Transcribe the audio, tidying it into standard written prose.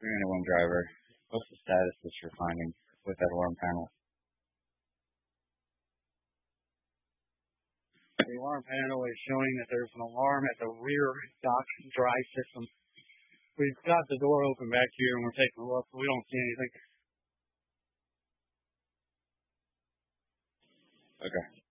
391 driver, what's the status that you're finding with that alarm panel? The alarm panel is showing that there's an alarm at the rear dock drive system. We've got the door open back here and we're taking a look, but we don't see anything. Okay.